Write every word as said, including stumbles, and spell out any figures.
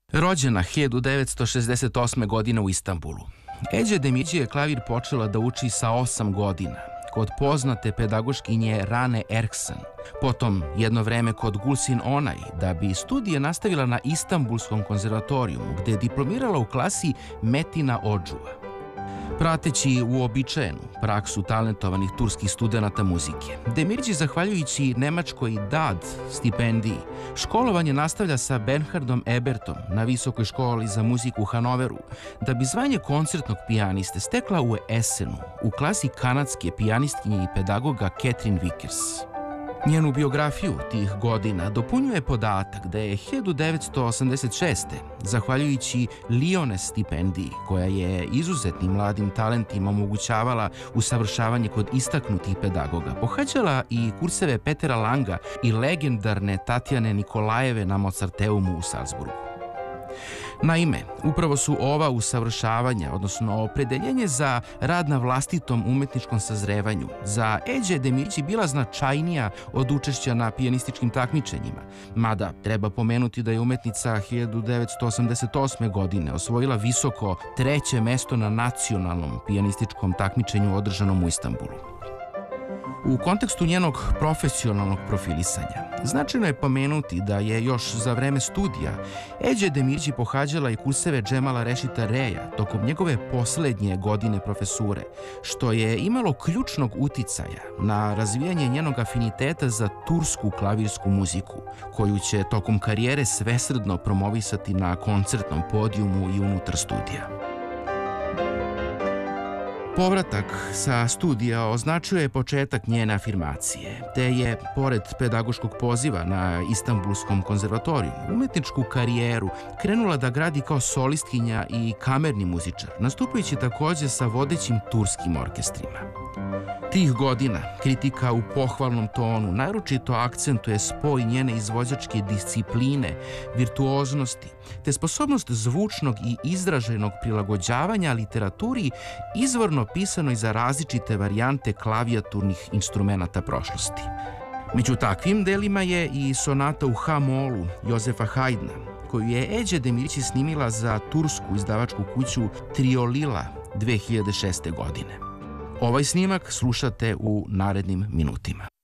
Rođena hiljadu devetsto šezdeset osme. godine u Istanbulu. Eđe Demirci je klavir počela da uči sa osam godina, kod poznate pedagoškinje Rane Erksan, potom jedno vreme kod Gulsin Onay, da bi studije nastavila na Istanbulskom konzervatorijumu, gde je diplomirala u klasi Metina Odžua. Prateći uobičajenu praksu talentovanih turskih studenata muzike, Demirci, zahvaljujući nemačkoj D A D stipendiji, školovanje nastavlja sa Bernhardom Ebertom na Visokoj školi za muziku u Hanoveru, da bi zvanje koncertnog pijaniste stekla u Essenu, u klasi kanadske pijanistkinje i pedagoga Catherine Vickers. Njenu biografiju tih godina dopunjuje podatak da je hiljadu devetsto osamdeset šeste. zahvaljujući Lione stipendiji, koja je izuzetnim mladim talentima omogućavala usavršavanje kod istaknutih pedagoga, pohađala i kurseve Petera Langa i legendarne Tatjane Nikolajeve na Mozarteumu u Salzburgu. Naime, upravo su ova usavršavanja, odnosno opredeljenje za rad na vlastitom umetničkom sazrevanju, za Eđe Demirci bila značajnija od učešća na pijanističkim takmičenjima, mada treba pomenuti da je umetnica hiljadu devetsto osamdeset osme. godine osvojila visoko treće mesto na nacionalnom pijanističkom takmičenju održanom u Istanbulu. U kontekstu njenog profesionalnog profilisanja, značajno je pomenuti da je još za vreme studija Eđe Demirci pohađala i kurseve Džemala Rešita Reja tokom njegove poslednje godine profesure, što je imalo ključnog uticaja na razvijanje njenog afiniteta za tursku klavirsku muziku, koju će tokom karijere svesrdno promovisati na koncertnom podijumu i unutar studija. Povratak sa studija označuje početak njene afirmacije, te je, pored pedagoškog poziva na Istanbulskom konzervatorijumu, umetničku karijeru krenula da gradi kao solistkinja i kamerni muzičar, nastupajući takođe sa vodećim turskim orkestrima. Tih godina kritika u pohvalnom tonu naročito akcentuje spoj njene izvođačke discipline, virtuoznosti, te sposobnost zvučnog i izraženog prilagođavanja literaturi izvorno pisanoj za različite varijante klavijaturnih instrumenata prošlosti. Među takvim delima je i sonata u ha-molu Jozefa Haydna, koju je Eđe Demirci snimila za tursku izdavačku kuću Triolila dve hiljade šeste. godine. Ovaj snimak slušate u narednim minutima.